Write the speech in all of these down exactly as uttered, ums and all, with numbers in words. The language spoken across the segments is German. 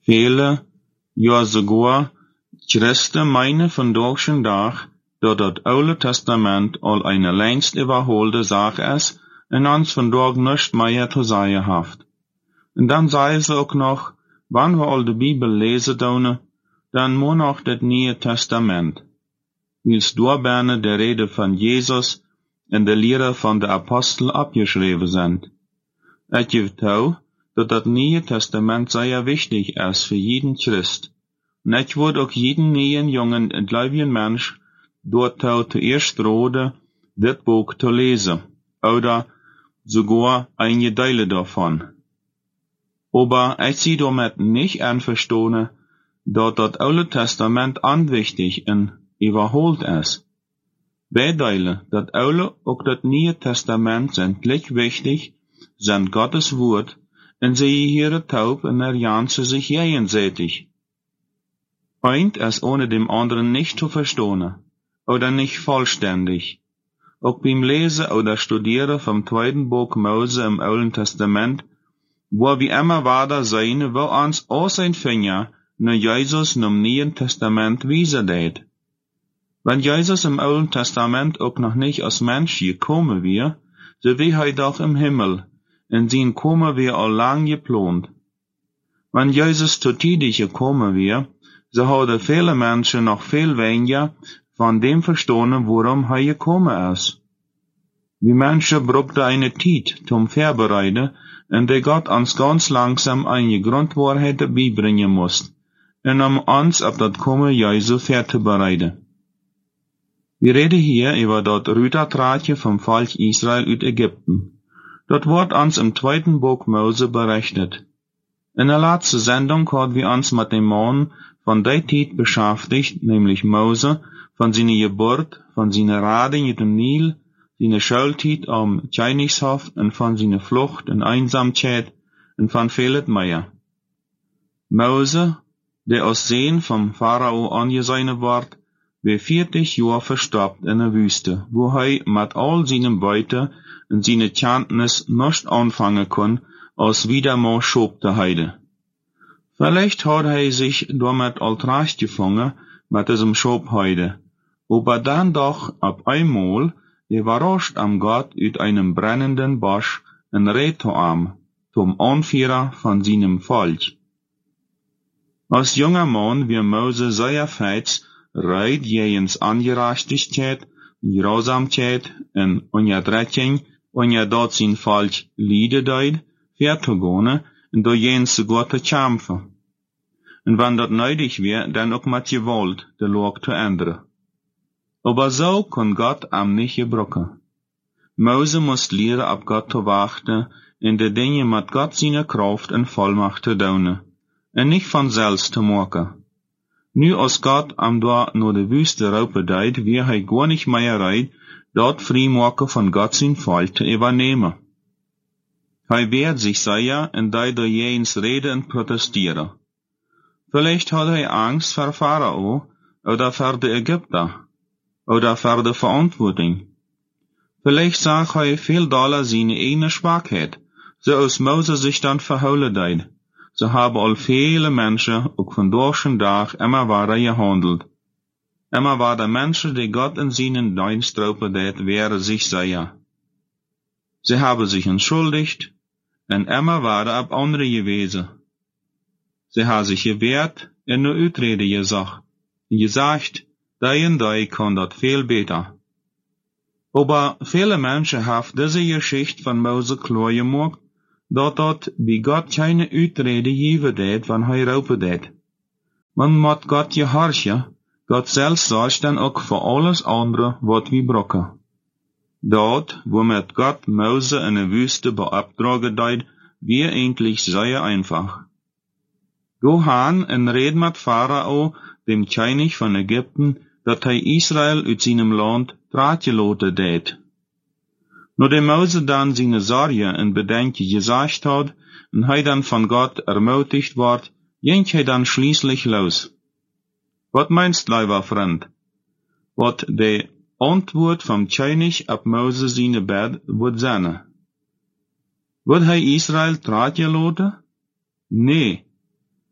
Viele, ja sogar Christen meinen vandaag dag dat het Oude Testament al eine längst überholte Sache ist und uns vandaag nichts mehr zu sagen haft. Und dann sagen sie auch noch, wann wir all die Bibel lesen tun, dann muss noch das Neue Testament. Wils doorberne der Rede von Jesus und der Lehre von der Apostel abgeschrieben sind. Es gibt auch, dass das Neue Testament sehr wichtig ist für jeden Christ. Und ich würde auch jeden neuen jungen und gläubigen Mensch dort zuerst raten, das Buch zu lesen, oder sogar einige Teile davon. Aber ich sehe damit nicht einverstanden, dass das Alte Testament unwichtig und überholt ist. Beide, das Alte und das Neue Testament sind gleich wichtig, sind Gottes Wort, und sie hier taub und erjanzen sich gegenseitig. Eint ist ohne dem anderen nicht zu verstehen, oder nicht vollständig. Auch beim Lesen oder Studieren vom zweiten Buch Mose im Alten Testament, wo wir immer weiter sein, wo uns auch sein Finger nach Jesus im Neuen Testament wiesen det. Wenn Jesus im Alten Testament auch noch nicht als Mensch gekommen wäre, so wäre er doch im Himmel, und sein Kommen wäre all lang geplant. Wenn Jesus zu tidig gekommen wäre, so hadden viele Menschen noch viel weniger von dem verstanden, worum er gekommen ist. Die Menschen brauchten eine Zeit zum Vorbereiten, und der Gott uns ganz langsam eine Grundwahrheit beibringen muss, und um uns auf das Kommen Jesu vorzubereiten. Wir reden hier über das Rütertratje vom Volk Israel aus Ägypten. Dort wird uns im zweiten Buch Mose berichtet. In der letzten Sendung haben wir uns mit dem Mann von der Zeit beschäftigt, nämlich Mose, von seiner Geburt, von seiner Rade in dem Nil, seiner Schulzeit am Königshof und von seiner Flucht und Einsamkeit und von vieles mehr. Mose, der aus Sehen vom Pharao angesehen wird, war vierzig Jahre verstopft in der Wüste, wo er mit all seinen Beute und seine Kenntnis nicht anfangen kann, als wieder mal Schob zu heide. Vielleicht hat er sich damit all recht gefangen, mit diesem Schobheide, aber dann doch ab einmal überrascht am Gott uit einem brennenden Bosch ein Retorarm, zum Anführer von seinem Volk. Als junger Mann wie Mose sehr feit reit jegens Angerechtigkeit, Grausamkeit und Unterdrückung, und ja dort sein Volk Lieder deut, verzugehen und durch jens zu Gott zu kämpfen. Und wenn das nötig wäre, dann auch mit Gewalt die Lage zu ändern. Aber so kann Gott am nicht gebrochen. Mose muss lernen, auf Gott zu warten, in die Dinge mit Gott seine Kraft und Vollmacht zu tun, und nicht von selbst zu machen. Nu als Gott am da nur de Wüste raupe deit, wie er gar nicht mehr reit, dort Freimachen von Gott sein Volk zu übernehmen. Er wehrt sich sehr, und da durch jens Rede und protestieren. Vielleicht hat er Angst vor Pharao, oder vor die Ägypter, oder vor die Verantwortung. Vielleicht sagt er viel doller seine eigene Schwachheit, so als Mose sich dann verholen deit. So haben all viele Menschen auch von durch Tag immer weiter gehandelt. Immer war der Menschen, die Gott in seinen Dienst roepen deed, wäre sich sicher. Sie haben sich entschuldigt, und immer waren ab andere gewesen. Sie haben sich gewehrt und nur Utrede gesagt, und gesagt, die und die kann dat viel besser. Aber viele Menschen haben diese Geschichte von Mose klar gemacht, dat dat wie Gott keine Utrede geben deed, wann er roepen deed. Man moet Gott gehorchen, Gott selbst sorgt dann auch für alles andere, wat wir brauchen. Dort, wo mit Gott Mose in der Wüste beauftragen deed, wir eigentlich sehr einfach. Go han und red mit Pharao, dem König von Ägypten, dat er Israel uit seinem Land draatgeloten deed. Nachdem Mose dann seine Sorge und Bedenken gesagt hat, und er dann von Gott ermutigt wird, ging er dann schließlich los. Was meinst, lieber Freund? Wat die Antwort vom König auf Mose seine Bed wird sein? Wird er Israel draatgeloten? Nee.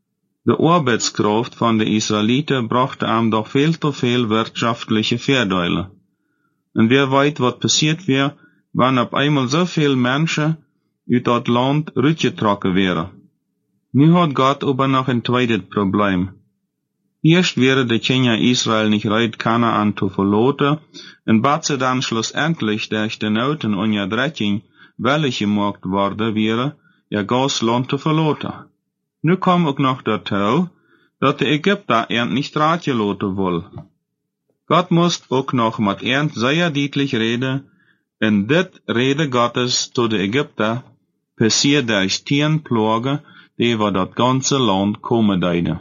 De Arbeitskraft von de Israeliten brachte ihm doch viel zu viel wirtschaftliche Vorteile. Und wer weiß, was passiert wäre, wenn auf einmal so viele Menschen uit dat Land rütgetrokken wären. Nu hat Gott aber noch ein zweites Problem. Erst wäre de Kinder Israel nicht reit, Kanaan zu verlassen, und bat sie dann schlussendlich durch de Noten und ja Dretting, welche gemacht worden wäre, ja gas Land zu verlassen. Nu kam ook noch dazu, dat de Ägypter ernt nicht raatgelaten wollen. Gott muss ook nog mit ernt sehr deutlich reden, und dit Rede Gottes zu de Ägypter passiert durch tien Plagen, die über dat ganze Land kommen deiden.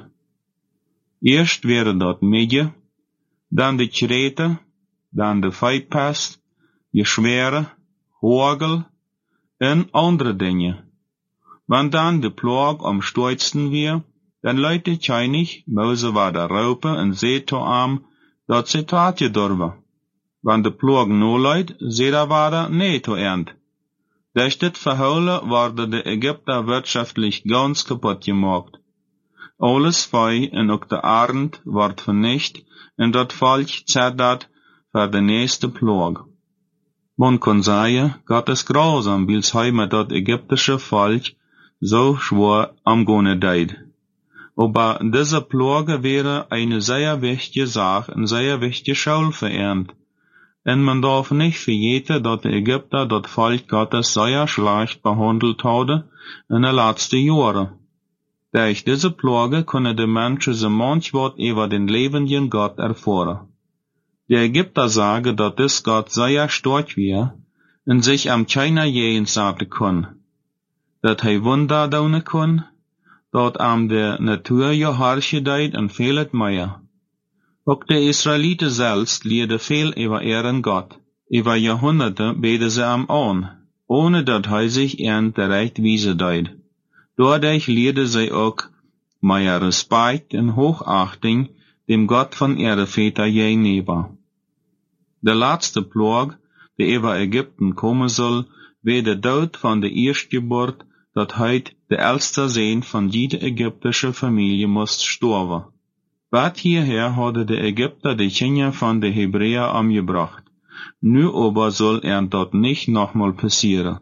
Erst wäre dat Midje, dann de Krete, dann de Feitpest, Geschwere, Hagel und andere Dinge. Wenn dann de Plag am stolzsten wir, dann leute scheinig, Mose war da Raupe und seht to am, dat se tatje dorwe. Wenn de Plag no leid, se da war da nee to ernt. Durch dit Verhole wurde de Ägypter wirtschaftlich ganz kaputt gemacht. Alles Vieh und ook de Arend ward vernicht, und dat Volk zerdat für de nächste Plag. Man kann sagen, Gott ist grausam, weil's hei mit dat ägyptische Volk so schwer am Gone deid. Aber diese Plage wäre eine sehr wichtige Sache, eine sehr wichtige Schule für Ernt. Und man darf nicht vergessen, dass die Ägypter das Volk Gottes sehr schlecht behandelt haben in den letzten Jahren. Durch diese Plage können die Menschen so manchmal über den lebenden Gott erfahren. Die Ägypter sagen, dass das Gott sehr stark wäre und sich am keiner jens sagen kann. Dat hij Wunder doen kann, dat am de Natur je harsche deed en veel het meer. Ook de Israeliten selbst leerden veel über ihren Gott. Über Jahrhunderte beten sie am an, ohne dat hij sich ihren recht wiese deed. Dadurch leerden sie ook mehr Respekt und Hochachtung dem Gott von ihre Väter gegenüber. De letzte Plag, die über Ägypten kommen soll, wird der Tod von der Erstgeburt, dat heut de älteste Sohn von jeder ägyptische Familie muss sterben. Bat hierher hatte de Ägypter die Kinder von de Hebräer umgebracht. Nu aber soll er dort nicht nochmal passieren.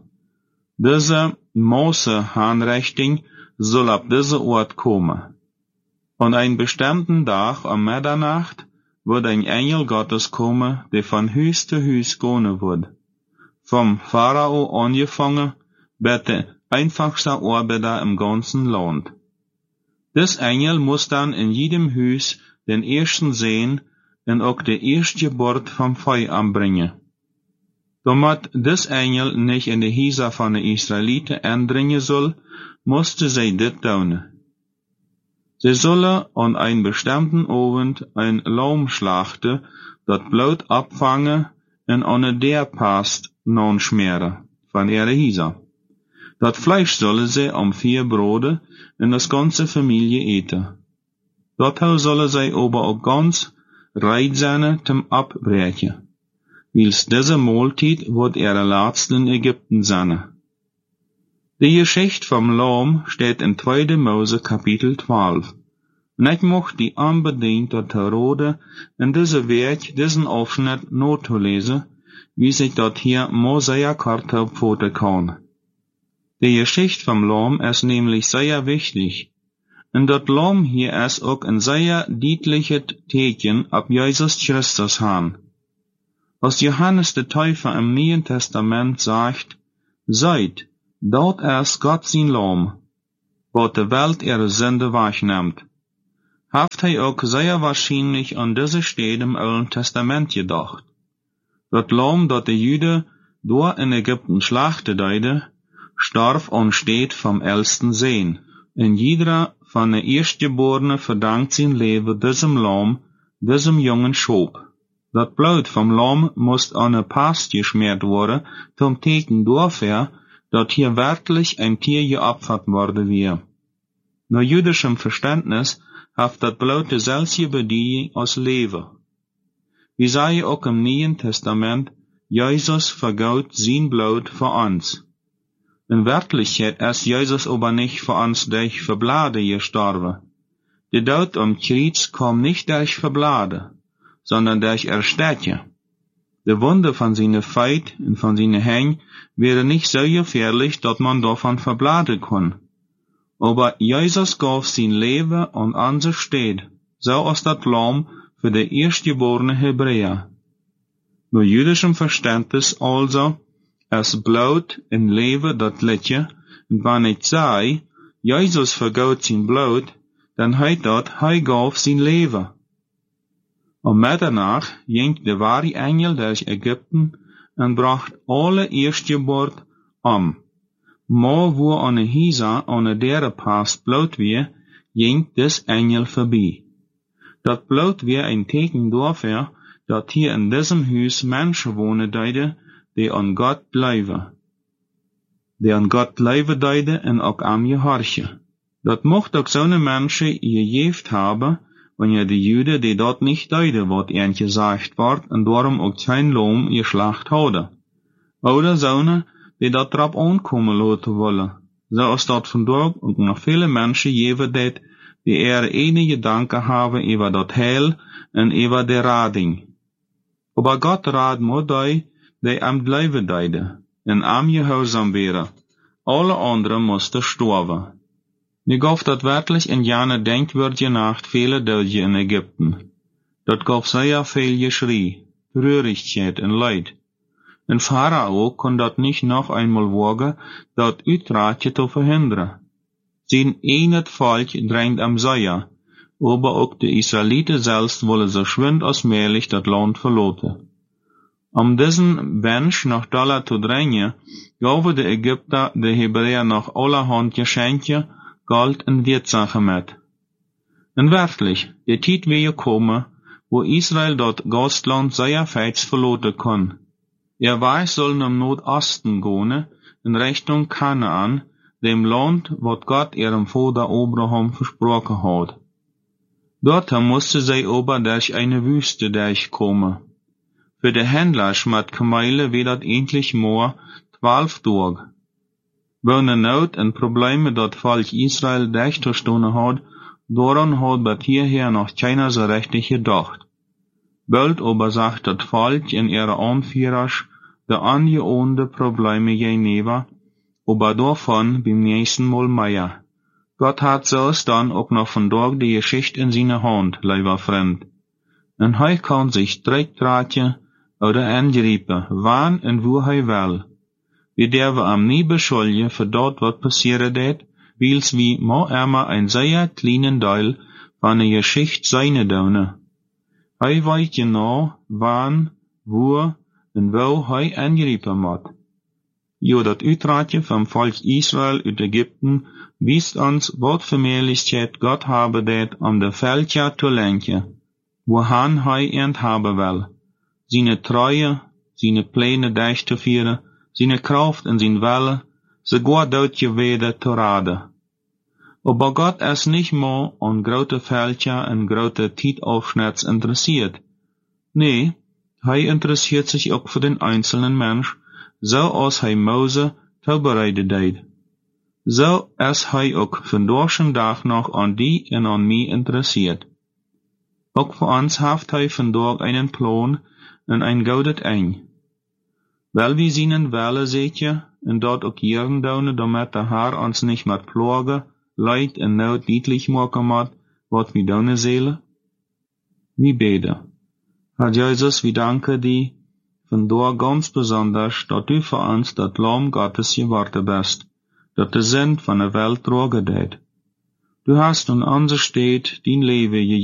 Diese Mose-Hanrichtung soll ab dieser Ort kommen. An einen bestimmten Tag um Mitternacht wird ein Engel Gottes kommen, der von Hüs zu Hüs gehen wird. Vom Pharao angefangen, bitte einfachster Arbeiter im ganzen Land. Des Engel muss dann in jedem Hüs den ersten sehen und auch die erste Geburt vom Vieh anbringen. Damit des Engel nicht in die Häuser von den Israeliten eindringen soll, musste sie dit tun. Sie sollen an einen bestimmten Abend ein Lamm schlachten, das Blut abfangen und an der passt non schmieren von ihre Häuser. Dat Fleisch sollen sie am vier Brote in das ganze Familie eten. Dazu sollen sie aber auch ganz reit sein zum Abbrechen, weils diese Mahlzeit wird ihre letzte in Ägypten sein. Die Geschichte vom Lamm steht in zweiter Mose Kapitel zwölf. Und ich möchte die unbedingt dazu raten, in diesem Werk diesen Aufschnitt notzulesen, wie sich dort hier Mosea Karte pfoten kann. Die Geschichte vom Lamm ist nämlich sehr wichtig. Und das Lamm hier ist auch ein sehr deutliches Zeichen ab Jesus Christus han. Als Johannes der Täufer im Neuen Testament sagt, seid, dort ist Gott sein Lamm, wo die Welt ihre Sünde wahrnimmt, hat er auch sehr wahrscheinlich an diese Stelle im Alten Testament gedacht. Das Lamm, das die Juden dort in Ägypten schlachteten, starb und steht vom ältesten Sehen. Und jeder von den Erstgeborenen verdankt sein Leben diesem Lamm, diesem jungen Schop. Das Blut vom Lamm muss an eine Past geschmiert worden, zum Teken dafür, dass hier wirklich ein Tier geopfert worden wäre. Nach jüdischem Verständnis hat das Blut dieselbe Bedeutung als Leben. Wir sagen auch im Neuen Testament, Jesus vergaut sein Blut für uns. In Wirklichkeit ist Jesus aber nicht für uns durch Verblade gestorben. De dood om Kreuz kwam nicht durch Verblade, sondern durch Erstetje. De Wunde von seiner Feit und von seiner Hängen wäre nicht so gefährlich, dass man davon verbladen kann. Aber Jesus gab sein Leben an unser Steht, so als das Lamm für die erstgeborene Hebräer. Nur jüdischem Verständnis also, es Blut in Leben dat Liedje, und wenn ich sei, Jesus vergaut sein Blut, dann heit dat, hij gaf sein Leben. Und mit danach ging der wahre Engel durch Ägypten und bracht alle Erstgeburt um. Maar wo eine Hisa eine dere Past Blut wie, ging des Engel vorbei. Dat Blut wie ein Teken dafür, dat hier in diesem Haus Menschen wohnen deide, die an Gott bleiben. Die an Gott bleiben deide und auch am gehorchen. Dat mocht auch so eine Menschen gejeft haben, wenn ja die Juden, die dort nicht deide, wat ihnen gesagt wird, und darum auch kein Lohn geschlacht hadden. Oder so die dat drauf ankommen lassen wollen. So als dat vandaag ook nog viele Menschen geben dat, die ihre ene Gedanken haben über dat Heil und über die Rading. Aber Gott rad moet die, die am bleiben deide, en am gehorsam wäre. Alle anderen mussten sterben. Nu gaf dat werkelijk in jane denkwürdige Nacht viele Dödje in Ägypten. Dat gaf sehr viel Geschrei, Treurigkeit und Leid. En Pharao kon dat nicht noch einmal wagen, dat Uitratje te verhinderen. Zijn enet Volk drängt am Seier, aber auch die Israeliten selbst wollen so schwind als möglich dat Land verlassen. Um diesen Mensch noch Dollar zu drängen, gaven de Ägypter de Hebräer noch allerhand Geschenke, Gold und Wertsachen mit. Und wirklich, die Zeit wäre gekommen, wo Israel dort Gastland sehr fest verlassen kann. Er weiß, sollen im Nordosten gehen, in Richtung Kanaan, dem Land, wat Gott ihrem Vater Abraham versprochen hat. Dort musste sie aber durch eine Wüste durchkommen. Für die Händler mit Kamele wird das endlich more zwölf Tage. Wenn die Not und Probleme dat Volk Israel durchzustehen hat, daran hat bis hierher noch keiner so richtig gedacht. Bald aber sagt das Volk in ihrer Anführer de angeohnte Probleme gegenüber, aber davon beim nächsten Mal mehr. Gott hat selbst dann auch noch von dort die Geschichte in seiner Hand, lieber Freund. Und er kann sich direkt raten oder angreifen, wann und wo er will. Wir dürfen am nie beschuldigen für dort, was passiert ist, weil's wie ma immer ein sehr kleinen Teil von der Geschichte seine Döne. Er weiß genau, wann, wo und wo er angreifen muss. Jo, dat Uitratje vom Volk Israel uit Ägypten wies uns, wat für Möglichkeit Gott habe det, um de Völker zu lenken, wohan er end haben will. Seine Treue, seine Pläne durchzuführen, seine Kraft und sein Wille, sogar dort gewede zu raden. Aber Gott ist nicht mehr an grote Völker und grote Zeitaufschnitts interessiert. Nee, er interessiert sich auch für den einzelnen Mensch, so als hij Mose voorbereid deed. So is hij ook vandaag dag nog aan die en aan mij interessiert. Ook voor ons heeft hij vandaag einen Plan en een gouden eind. Weil wir seinen Welle zeetje en dat ook jaren doen, damit der Herr ons nicht met plagen, leid en nood niedlich maken moet, wat wir doen zullen? Wie beten. Herr Jesus, wir danken dir, vandaag ganz besonders, dat du für uns dat Lamm Gottes geworden bist, dat de Sinn von der Welt tragen deed. Du hast in unser Steht dein Leben